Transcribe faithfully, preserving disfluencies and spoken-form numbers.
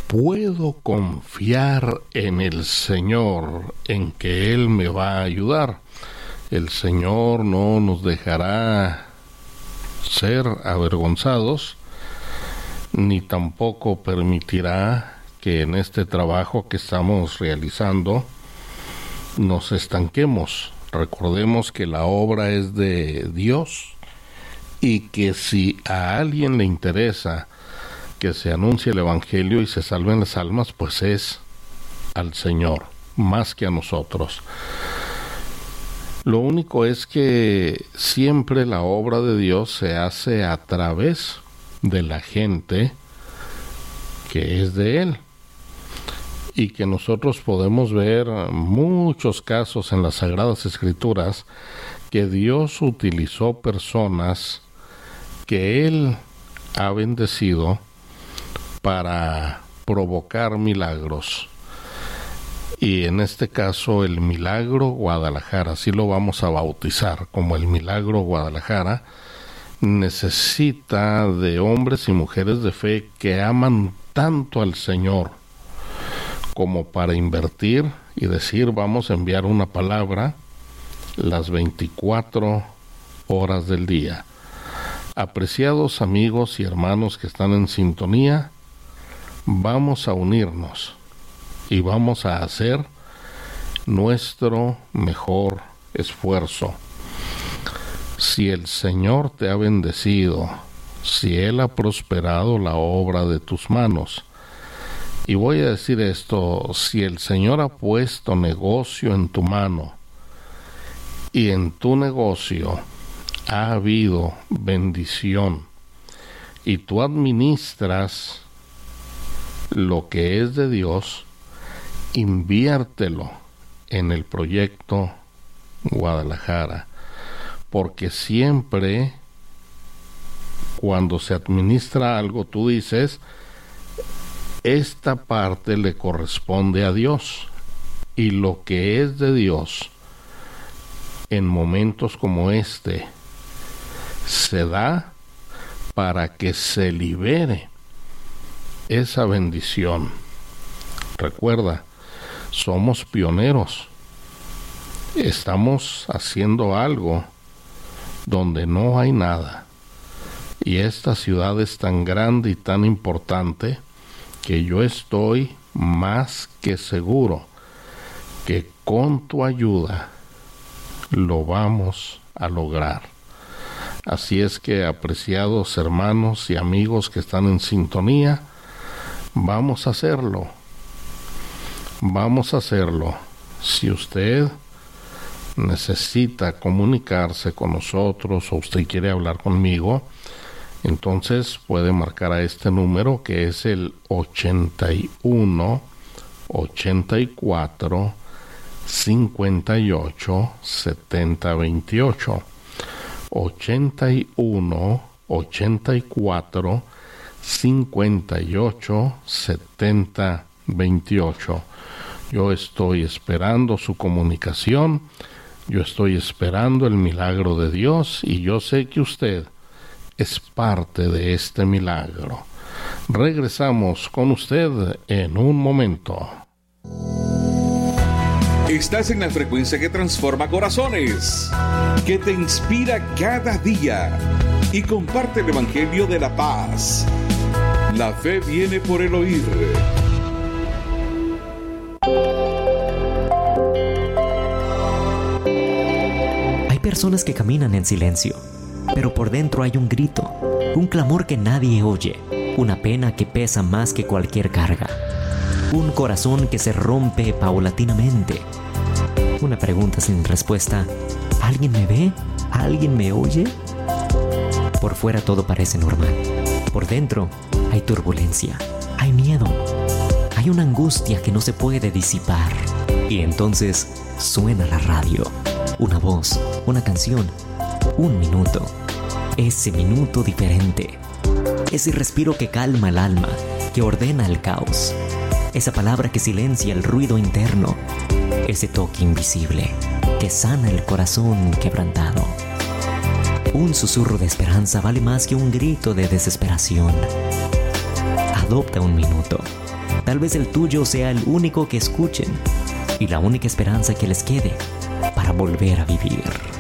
puedo confiar en el Señor, en que Él me va a ayudar. El Señor no nos dejará ser avergonzados, ni tampoco permitirá que en este trabajo que estamos realizando nos estanquemos. Recordemos que la obra es de Dios y que si a alguien le interesa que se anuncie el Evangelio y se salven las almas, pues es al Señor, más que a nosotros. Lo único es que siempre la obra de Dios se hace a través de la gente que es de Él, y que nosotros podemos ver muchos casos en las Sagradas Escrituras que Dios utilizó personas que Él ha bendecido para provocar milagros. Y en este caso el Milagro Guadalajara, así lo vamos a bautizar como el Milagro Guadalajara, necesita de hombres y mujeres de fe que aman tanto al Señor como para invertir y decir: vamos a enviar una palabra las veinticuatro horas del día. Apreciados amigos y hermanos que están en sintonía, vamos a unirnos y vamos a hacer nuestro mejor esfuerzo. Si el Señor te ha bendecido, si Él ha prosperado la obra de tus manos, y voy a decir esto: si el Señor ha puesto negocio en tu mano y en tu negocio ha habido bendición y tú administras lo que es de Dios, inviértelo en el proyecto Guadalajara, porque siempre cuando se administra algo tú dices: esta parte le corresponde a Dios, y lo que es de Dios en momentos como este se da para que se libere esa bendición. Recuerda, somos pioneros, estamos haciendo algo donde no hay nada, y esta ciudad es tan grande y tan importante que yo estoy más que seguro que con tu ayuda lo vamos a lograr. Así es que, apreciados hermanos y amigos que están en sintonía, vamos a hacerlo. Vamos a hacerlo. Si usted necesita comunicarse con nosotros o usted quiere hablar conmigo, entonces puede marcar a este número, que es el ochenta y uno, ochenta y cuatro, cincuenta y ocho, setenta, veintiocho. ochenta y uno, ochenta y cuatro, cincuenta y ocho, setenta, veintiocho. Yo estoy esperando su comunicación, yo estoy esperando el milagro de Dios, y yo sé que usted es parte de este milagro. Regresamos con usted en un momento. Estás en la frecuencia que transforma corazones, que te inspira cada día y comparte el Evangelio de la paz. La fe viene por el oír. Hay personas que caminan en silencio, pero por dentro hay un grito, un clamor que nadie oye, una pena que pesa más que cualquier carga, un corazón que se rompe paulatinamente, una pregunta sin respuesta: ¿alguien me ve? ¿Alguien me oye? Por fuera todo parece normal, por dentro hay turbulencia, hay miedo, hay una angustia que no se puede disipar. Y entonces suena la radio, una voz, una canción, un minuto, ese minuto diferente, ese respiro que calma el alma, que ordena el caos, esa palabra que silencia el ruido interno, ese toque invisible que sana el corazón quebrantado. Un susurro de esperanza vale más que un grito de desesperación. Adopta un minuto. Tal vez el tuyo sea el único que escuchen y la única esperanza que les quede para volver a vivir.